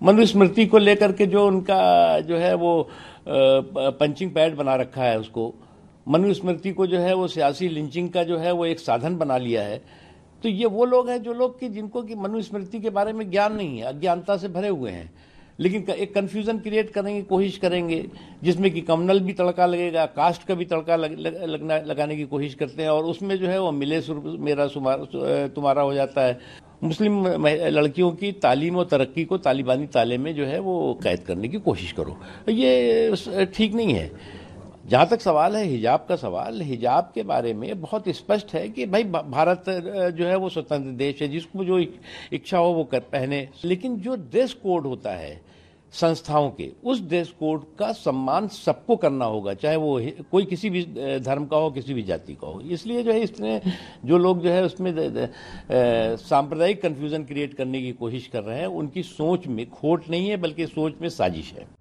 मनुस्मृति को लेकर के जो उनका जो है वो पंचिंग पैड बना रखा है, उसको मनुस्मृति को जो है वो सियासी लिंचिंग का जो है वो एक साधन बना लिया है। तो ये वो लोग हैं जो लोग कि जिनको कि मनुस्मृति के बारे में ज्ञान नहीं है, अज्ञानता से भरे हुए हैं, लेकिन एक कन्फ्यूजन क्रिएट करने की कोशिश करेंगे जिसमें कि कम्युनल भी तड़का लगेगा, कास्ट का भी तड़का लगाने की कोशिश करते हैं, और उसमें जो है वो मिले सुर मेरा तुम्हारा हो जाता है। मुस्लिम लड़कियों की तालीम और तरक्की को तालिबानी ताले में जो है वो कैद करने की कोशिश करो, ये ठीक नहीं है। जहाँ तक सवाल है हिजाब का सवाल, हिजाब के बारे में बहुत स्पष्ट है कि भाई भारत जो है वो स्वतंत्र देश है, जिसको जो इच्छा हो वो पहने, लेकिन जो ड्रेस कोड होता है संस्थाओं के, उस ड्रेस कोड का सम्मान सबको करना होगा, चाहे वो कोई किसी भी धर्म का हो, किसी भी जाति का हो। इसलिए जो है इसमें जो लोग जो है उसमें सांप्रदायिक कन्फ्यूजन क्रिएट करने की कोशिश कर रहे हैं, उनकी सोच में खोट नहीं है बल्कि सोच में साजिश है।